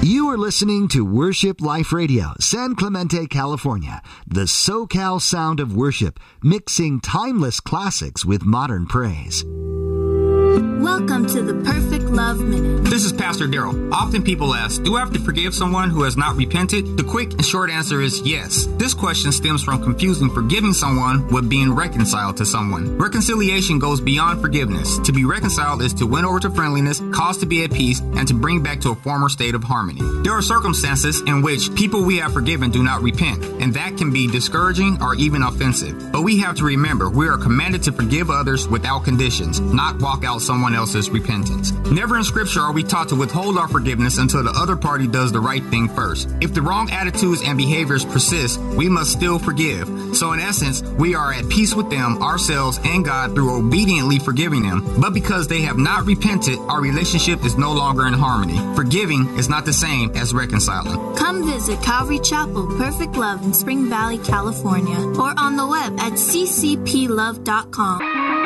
You are listening to Worship Life Radio, San Clemente, California, the SoCal sound of worship, mixing timeless classics with modern praise. Welcome to the Perfect Love Minute. This is Pastor Daryl. Often people ask, do I have to forgive someone who has not repented? The quick and short answer is yes. This question stems from confusing forgiving someone with being reconciled to someone. Reconciliation goes beyond forgiveness. To be reconciled is to win over to friendliness, cause to be at peace, and to bring back to a former state of harmony. There are circumstances in which people we have forgiven do not repent, and that can be discouraging or even offensive. But we have to remember, we are commanded to forgive others without conditions, not walk out someone else's repentance. Never in Scripture are we taught to withhold our forgiveness until the other party does the right thing first. If the wrong attitudes and behaviors persist, we must still forgive. So in essence, we are at peace with them, ourselves, and God through obediently forgiving them. But because they have not repented, our relationship is no longer in harmony. Forgiving is not the same as reconciling. Come visit Calvary Chapel Perfect Love in Spring Valley, California, or on the web at ccplove.com.